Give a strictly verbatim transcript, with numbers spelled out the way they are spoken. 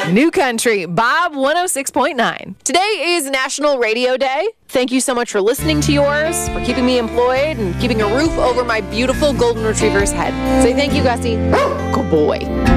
New Country, Bob one oh six point nine. Today is National Radio Day. Thank you so much for listening to yours, for keeping me employed, and keeping a roof over my beautiful golden retriever's head. Say thank you, Gussie. Good boy.